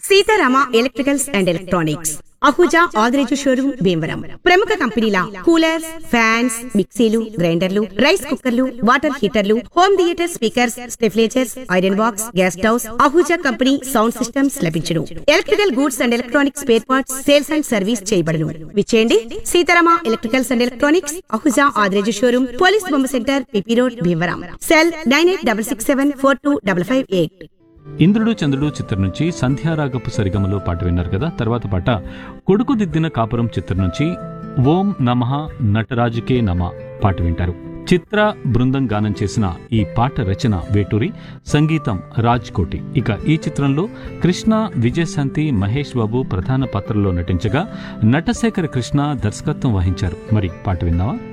Sitarama electricals and electronics, Ahuja Adireju showroom, Bhimavaram. ప్రముఖ కంపెనీల coolers, fans, మిక్సీలు, గ్రైండర్లు, రైస్ కుక్కర్లు, water హీటర్లు, home theatre speakers, స్టెఫ్లేజర్స్, iron box, gas stoves, Ahuja company sound systems లభించును. Electrical goods and electronics spare parts sales and service చేయబడును. విచేయండి Sitarama electricals and electronics, Ahuja Adireju showroom, police బొమ్మ centre, PP road, Bhimavaram. Cell 9866742558. ఇంద్రుడు చంద్రుడు చిత్రం నుంచి సంధ్యారాగపు సరిగమలో పాట విన్నారు కదా. తర్వాత పాట కొడుకు దిద్దిన కాపురం చిత్రం నుంచి ఓం నమః నటరాజుకే నమ పాట వింటారు. చిత్ర బృందం గానం చేసిన ఈ పాట రచన వేటూరి, సంగీతం రాజ్ కోటి. ఇక ఈ చిత్రంలో కృష్ణ, విజయశాంతి, మహేష్ బాబు ప్రధాన పాత్రల్లో నటించగా నటశేఖర కృష్ణ దర్శకత్వం వహించారు. మరి పాట విన్నావా?